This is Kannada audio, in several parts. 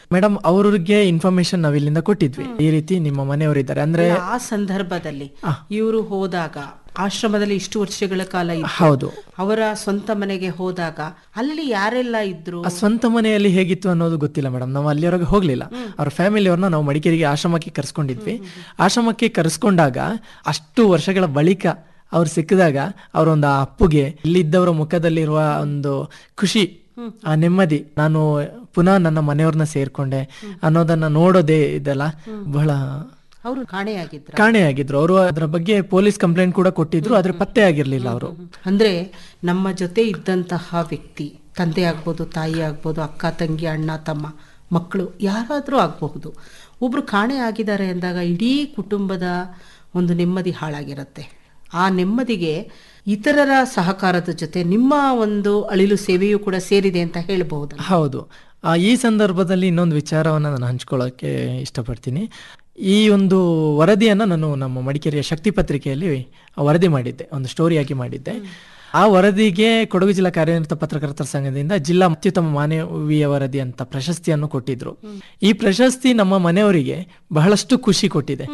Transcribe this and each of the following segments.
ಮೇಡಮ್ ಅವ್ರಿಗೆ ಇನ್ಫಾರ್ಮೇಶನ್ ನಾವ್ ಇಲ್ಲಿಂದ ಕೊಟ್ಟಿದ್ವಿ, ಈ ರೀತಿ ನಿಮ್ಮ ಮನೆಯವರಿದ್ದಾರೆ ಅಂದ್ರೆ. ಆ ಸಂದರ್ಭದಲ್ಲಿ ಇವರು ಹೋದಾಗ ಆಶ್ರಮದಲ್ಲಿ ಇಷ್ಟು ವರ್ಷಗಳ ಕಾಲ ಇದ್ರು. ಹೌದು. ಅವರ ಸ್ವಂತ ಮನೆಗೆ ಹೋದಾಗ ಅಲ್ಲಿ ಯಾರೆಲ್ಲ ಇದ್ರು? ಆ ಸ್ವಂತ ಮನೆಯಲ್ಲಿ ಹೇಗಿತ್ತು ಅನ್ನೋದು ಗೊತ್ತಿಲ್ಲ ಮೇಡಮ್, ನಾವು ಅಲ್ಲಿವರೆಗೆ ಹೋಗ್ಲಿಲ್ಲ. ಅವ್ರ ಫ್ಯಾಮಿಲಿಯವ್ರನ್ನ ನಾವು ಮಡಿಕೇರಿಗೆ ಆಶ್ರಮಕ್ಕೆ ಕರ್ಸ್ಕೊಂಡಿದ್ವಿ. ಆಶ್ರಮಕ್ಕೆ ಕರ್ಸ್ಕೊಂಡಾಗ ಅಷ್ಟು ವರ್ಷಗಳ ಬಳಿಕ ಅವ್ರು ಸಿಕ್ಕಿದಾಗ ಅವರೊಂದು ಆ ಅಪ್ಪುಗೆ ಇಲ್ಲಿದ್ದವರ ಮುಖದಲ್ಲಿರುವ ಒಂದು ಖುಷಿ, ಆ ನೆಮ್ಮದಿ, ನಾನು ಪುನಃ ನನ್ನ ಮನೆಯವ್ರನ್ನ ಸೇರ್ಕೊಂಡೆ ಅನ್ನೋದನ್ನ ನೋಡೋದೇ ಇದೆಲ್ಲ ಬಹಳ. ಅವರು ಕಾಣೆಯಾಗಿದ್ರು. ಅವರು ಅದರ ಬಗ್ಗೆ ಪೊಲೀಸ್ ಕಂಪ್ಲೇಂಟ್ ಕೂಡ ಕೊಟ್ಟಿದ್ರು, ಆದ್ರೆ ಪತ್ತೆ ಆಗಿರ್ಲಿಲ್ಲ ಅವರು. ಅಂದ್ರೆ ನಮ್ಮ ಜೊತೆ ಇದ್ದಂತಹ ವ್ಯಕ್ತಿ, ತಂದೆ ಆಗ್ಬೋದು, ತಾಯಿ ಆಗ್ಬೋದು, ಅಕ್ಕ ತಂಗಿ, ಅಣ್ಣ ತಮ್ಮ, ಮಕ್ಕಳು, ಯಾರಾದ್ರೂ ಆಗಬಹುದು. ಒಬ್ರು ಕಾಣೆ ಆಗಿದ್ದಾರೆ ಅಂದಾಗ ಇಡೀ ಕುಟುಂಬದ ಒಂದು ನೆಮ್ಮದಿ ಹಾಳಾಗಿರುತ್ತೆ. ಆ ನೆಮ್ಮದಿಗೆ ಇತರರ ಸಹಕಾರದ ಜೊತೆ ನಿಮ್ಮ ಒಂದು ಅಳಿಲು ಸೇವೆಯೂ ಕೂಡ ಸೇರಿದೆ ಅಂತ ಹೇಳಬಹುದು. ಹೌದು. ಈ ಸಂದರ್ಭದಲ್ಲಿ ಇನ್ನೊಂದು ವಿಚಾರವನ್ನ ನಾನು ಹಂಚ್ಕೊಳ್ಳೋಕೆ ಇಷ್ಟಪಡ್ತೀನಿ. ಈ ಒಂದು ವರದಿಯನ್ನ ನಾನು ನಮ್ಮ ಮಡಿಕೇರಿಯ ಶಕ್ತಿ ಪತ್ರಿಕೆಯಲ್ಲಿ ವರದಿ ಮಾಡಿದ್ದೆ, ಒಂದು ಸ್ಟೋರಿಯಾಗಿ ಮಾಡಿದ್ದೆ. ಆ ವರದಿಗೆ ಕೊಡಗು ಜಿಲ್ಲಾ ಕಾರ್ಯನಿರತ ಪತ್ರಕರ್ತರ ಸಂಘದಿಂದ ಜಿಲ್ಲಾ ಅತ್ಯುತ್ತಮ ಮಾನವೀಯ ವರದಿ ಅಂತ ಪ್ರಶಸ್ತಿಯನ್ನು ಕೊಟ್ಟಿದ್ರು. ಈ ಪ್ರಶಸ್ತಿ ನಮ್ಮ ಮನೆಯವರಿಗೆ ಬಹಳಷ್ಟು ಖುಷಿ ಕೊಟ್ಟಿದೆ.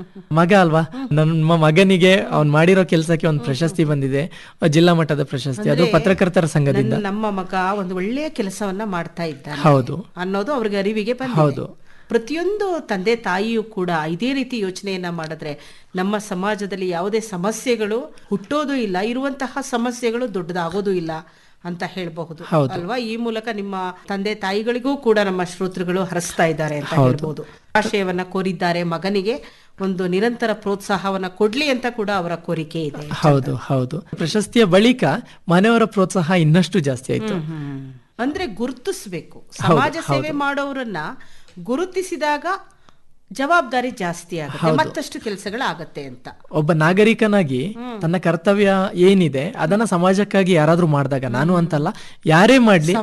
ಮಗ ಅಲ್ವಾ, ನಮ್ಮ ಮಗನಿಗೆ ಅವ್ನ್ ಮಾಡಿರೋ ಕೆಲಸಕ್ಕೆ ಒಂದು ಪ್ರಶಸ್ತಿ ಬಂದಿದೆ, ಜಿಲ್ಲಾ ಮಟ್ಟದ ಪ್ರಶಸ್ತಿ, ಅದು ಪತ್ರಕರ್ತರ ಸಂಘದಿಂದ. ನಮ್ಮ ಮಗ ಒಂದು ಒಳ್ಳೆಯ ಕೆಲಸವನ್ನ ಮಾಡ್ತಾ ಇದ್ದಾನೆ ಹೌದು ಅನ್ನೋದು ಅವ್ರಿಗೆ ಅರಿವಿಗೆ ಬಂದಿದೆ. ಹೌದು. ಪ್ರತಿಯೊಂದು ತಂದೆ ತಾಯಿಯೂ ಕೂಡ ಇದೇ ರೀತಿ ಯೋಚನೆಯನ್ನ ಮಾಡಿದ್ರೆ ನಮ್ಮ ಸಮಾಜದಲ್ಲಿ ಯಾವುದೇ ಸಮಸ್ಯೆಗಳು ಹುಟ್ಟೋದು ಇಲ್ಲ, ಇರುವಂತಹ ಸಮಸ್ಯೆಗಳು ದೊಡ್ಡದಾಗೋದು ಇಲ್ಲ ಅಂತ ಹೇಳಬಹುದು ಅಲ್ವಾ? ಈ ಮೂಲಕ ನಿಮ್ಮ ತಂದೆ ತಾಯಿಗಳಿಗೂ ಕೂಡ ನಮ್ಮ ಶ್ರೋತೃಗಳು ಹರಿಸ್ತಾ ಇದ್ದಾರೆ ಅಂತ ಹೇಳ್ಬಹುದು. ಆಶಯವನ್ನ ಕೋರಿದ್ದಾರೆ, ಮಗನಿಗೆ ಒಂದು ನಿರಂತರ ಪ್ರೋತ್ಸಾಹವನ್ನ ಕೊಡ್ಲಿ ಅಂತ ಕೂಡ ಅವರ ಕೋರಿಕೆ ಇದೆ. ಹೌದು ಹೌದು. ಪ್ರಶಸ್ತಿಯ ಬಳಿಕ ಮನೆಯವರ ಪ್ರೋತ್ಸಾಹ ಇನ್ನಷ್ಟು ಜಾಸ್ತಿ ಆಯ್ತು. ಅಂದ್ರೆ ಗುರುತಿಸ್ಬೇಕು, ಸಮಾಜ ಸೇವೆ ಮಾಡೋರನ್ನ ಗುರುತಿಸಿದಾಗ ಜವಾಬ್ದಾರಿ ಜಾಸ್ತಿ ಆಗುತ್ತೆ, ಮತ್ತಷ್ಟು ಕೆಲಸಗಳಾಗತ್ತೆ ಅಂತ. ಒಬ್ಬ ನಾಗರಿಕನಾಗಿ ತನ್ನ ಕರ್ತವ್ಯ ಏನಿದೆ ಅದನ್ನ ಸಮಾಜಕ್ಕಾಗಿ ಯಾರಾದ್ರೂ ಮಾಡಿದಾಗ, ನಾನು ಅಂತಲ್ಲ ಯಾರೇ ಮಾಡ್ಲಿ,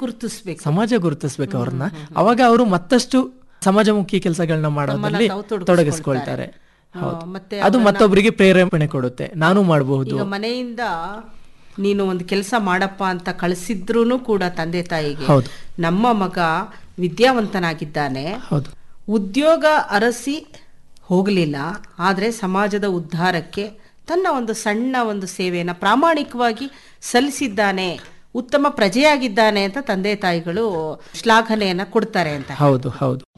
ಸಮಾಜ ಗುರುತಿಸ್ಬೇಕು ಅವ್ರನ್ನ. ಅವಾಗ ಅವರು ಮತ್ತಷ್ಟು ಸಮಾಜಮುಖಿ ಕೆಲಸಗಳನ್ನ ಮಾಡೋದ್ರಲ್ಲಿ ತೊಡಗಿಸ್ಕೊಳ್ತಾರೆ. ಮತ್ತೆ ಅದು ಮತ್ತೊಬ್ಬರಿಗೆ ಪ್ರೇರೇಪಣೆ ಕೊಡುತ್ತೆ, ನಾನು ಮಾಡಬಹುದು. ಮನೆಯಿಂದ ನೀನು ಒಂದು ಕೆಲಸ ಮಾಡಪ್ಪ ಅಂತ ಕಳಿಸಿದ್ರು ಕೂಡ ತಂದೆ ತಾಯಿಗೆ ನಮ್ಮ ಮಗ ವಿದ್ಯಾವಂತನಾಗಿದ್ದಾನೆ, ಉದ್ಯೋಗ ಅರಸಿ ಹೋಗಲಿಲ್ಲ, ಆದರೆ ಸಮಾಜದ ಉದ್ಧಾರಕ್ಕೆ ತನ್ನ ಒಂದು ಸಣ್ಣ ಒಂದು ಸೇವೆಯನ್ನು ಪ್ರಾಮಾಣಿಕವಾಗಿ ಸಲ್ಲಿಸಿದ್ದಾನೆ, ಉತ್ತಮ ಪ್ರಜೆಯಾಗಿದ್ದಾನೆ ಅಂತ ತಂದೆ ತಾಯಿಗಳು ಶ್ಲಾಘನೆಯನ್ನ ಕೊಡ್ತಾರೆ ಅಂತ. ಹೌದು ಹೌದು.